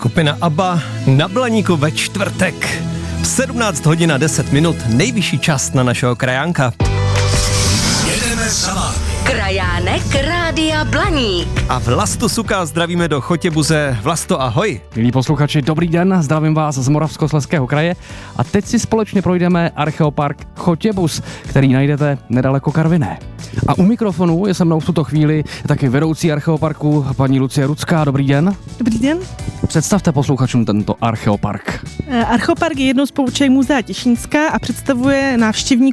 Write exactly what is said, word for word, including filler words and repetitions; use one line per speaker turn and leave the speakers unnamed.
Skupina ABBA na Blaníku ve čtvrtek. sedmnáct hodin a deset minut, nejvyšší čas na našeho krajánka.
Jedeme sama.
Krajánek Rádia Blaník.
A Vlastu Suka zdravíme do Chotěbuze. Vlasto, ahoj.
Milí posluchači, dobrý den, zdravím vás z Moravskoslezského kraje a teď si společně projdeme Archeopark Chotěbuz, který najdete nedaleko Karviné. A u mikrofonu je se mnou v tuto chvíli taky vedoucí Archeoparku paní Lucie Rudská. Dobrý den.
Dobrý den.
Představte posluchačům tento Archeopark.
Archeopark je jednou z poboček Muzea Těšínská a představuje návštěvníkům